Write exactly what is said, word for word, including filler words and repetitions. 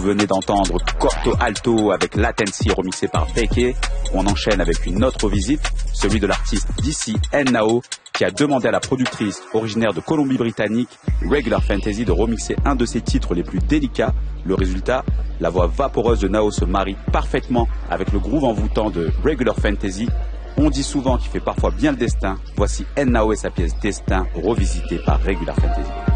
venez d'entendre Corto Alto avec Latency remixé par Peke. On enchaîne avec une autre visite, celui de l'artiste D C Nao, qui a demandé à la productrice originaire de Colombie-Britannique, Regular Fantasy, de remixer un de ses titres les plus délicats. Le résultat, la voix vaporeuse de Nao se marie parfaitement avec le groove envoûtant de Regular Fantasy. On dit souvent qu'il fait parfois bien le destin. Voici Nao et sa pièce Destin, revisitée par Regular Fantasy.